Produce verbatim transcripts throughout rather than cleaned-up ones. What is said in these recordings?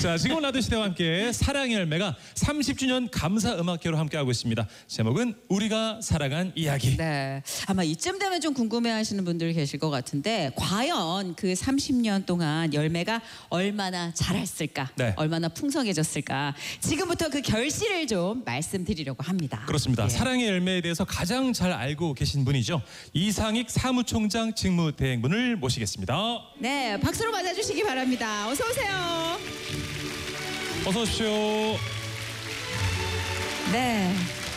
자, 지금 라디오 시대와 함께 사랑의 열매가 삼십 주년 감사 음악회로 함께하고 있습니다. 제목은 우리가 살아간 이야기. 네, 아마 이쯤 되면 좀 궁금해하시는 분들 계실 것 같은데 과연 그 삼십 년 동안 열매가 얼마나 자랐을까, 네. 얼마나 풍성해졌을까. 지금부터 그 결실을 좀 말씀드리려고 합니다. 그렇습니다. 예. 사랑의 열매에 대해서 가장 잘 알고 계신 분이죠. 이상익 사무총장 직무대행분을 모시겠습니다. 네, 박수로 맞아주시기 바랍니다. 어서 오세요. 어서 오십시오. 네.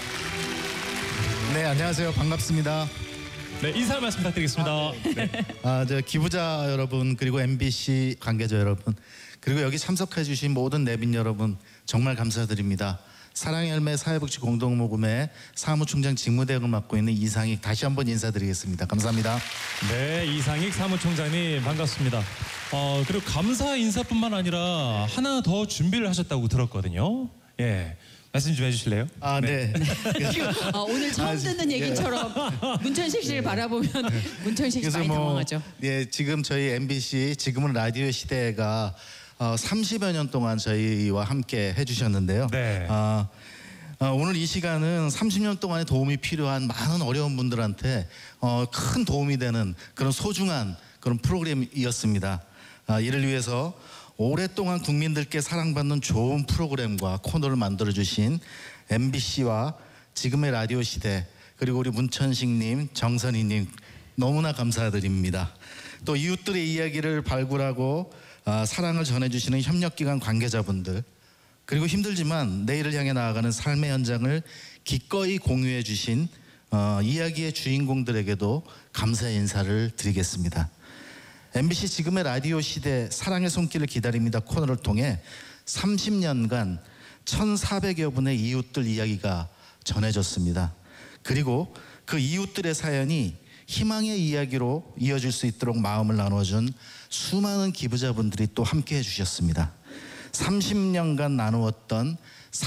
네, 안녕하세요. 반갑습니다. 네, 인사 말씀 부탁드리겠습니다. 아, 네. 아, 저 기부자 여러분, 그리고 엠비씨 관계자 여러분, 그리고 여기 참석해 주신 모든 내빈 여러분 정말 감사드립니다. 사랑의 열매 사회복지 공동모금의 사무총장 직무대행을 맡고 있는 이상익, 다시 한번 인사드리겠습니다. 감사합니다. 네, 이상익 사무총장님 반갑습니다. 어, 그리고 감사 인사뿐만 아니라 하나 더 준비를 하셨다고 들었거든요. 예, 말씀 좀 해주실래요? 아, 네. 지금 어, 오늘 처음 아, 듣는 예. 얘기처럼 문천식 씨를 바라보면 문천식 씨 많이 당황하죠. 예, 지금 저희 엠비씨 지금은 라디오 시대가 어, 삼십여 년 동안 저희와 함께 해주셨는데요. 네. 어, 어, 오늘 이 시간은 삼십 년 동안의 도움이 필요한 많은 어려운 분들한테 어, 큰 도움이 되는 그런 소중한 그런 프로그램이었습니다. 아, 이를 위해서 오랫동안 국민들께 사랑받는 좋은 프로그램과 코너를 만들어주신 엠비씨와 지금의 라디오 시대, 그리고 우리 문천식님, 정선희님 너무나 감사드립니다. 또 이웃들의 이야기를 발굴하고 아, 사랑을 전해주시는 협력기관 관계자분들, 그리고 힘들지만 내일을 향해 나아가는 삶의 현장을 기꺼이 공유해 주신 어, 이야기의 주인공들에게도 감사의 인사를 드리겠습니다. 엠비씨 지금의 라디오 시대 사랑의 손길을 기다립니다 코너를 통해 삼십 년간 천사백여 분의 이웃들 이야기가 전해졌습니다. 그리고 그 이웃들의 사연이 희망의 이야기로 이어질 수 있도록 마음을 나눠준 수많은 기부자분들이 또 함께 해주셨습니다. 삼십 년간 나누었던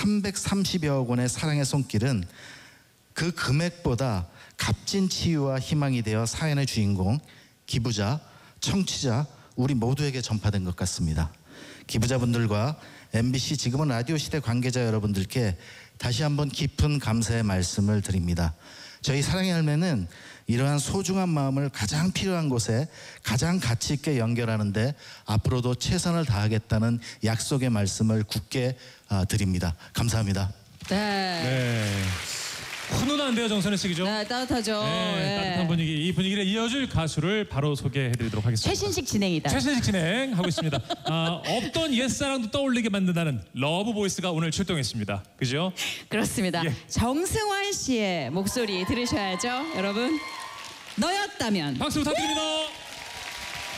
삼백삼십여억 원의 사랑의 손길은 그 금액보다 값진 치유와 희망이 되어 사연의 주인공, 기부자, 청취자, 우리 모두에게 전파된 것 같습니다. 기부자분들과 엠비씨 지금은 라디오 시대 관계자 여러분들께 다시 한번 깊은 감사의 말씀을 드립니다. 저희 사랑의 열매는 이러한 소중한 마음을 가장 필요한 곳에 가장 가치 있게 연결하는데 앞으로도 최선을 다하겠다는 약속의 말씀을 굳게 드립니다. 감사합니다. 네. 네. 훈훈한데요, 정선혜 씨, 그죠? 네, 따뜻하죠. 네, 네. 따뜻한 분위기. 이 분위기를 이어줄 가수를 바로 소개해드리도록 하겠습니다. 최신식 진행이다. 최신식 진행하고 있습니다. 아, 없던 옛사랑도 떠올리게 만든다는 러브 보이스가 오늘 출동했습니다. 그죠? 그렇습니다. 예. 정승환 씨의 목소리 들으셔야죠, 여러분. 너였다면. 박수 부탁드립니다.